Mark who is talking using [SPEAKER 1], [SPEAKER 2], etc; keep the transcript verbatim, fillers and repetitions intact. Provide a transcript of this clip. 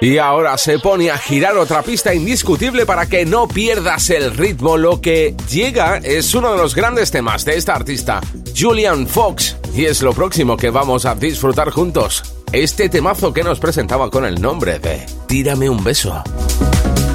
[SPEAKER 1] Y ahora se pone a girar otra pista indiscutible para que no pierdas el ritmo. Lo que llega es uno de los grandes temas de esta artista, Julian Fox, y es lo próximo que vamos a disfrutar juntos. Este temazo que nos presentaba con el nombre de Tírame un beso.